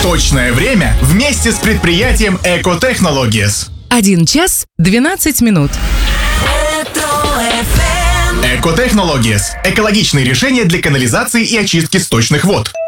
Точное время вместе с предприятием Eco Technologies. 1 час 12 минут. Eco Technologies – экологичные решения для канализации и очистки сточных вод.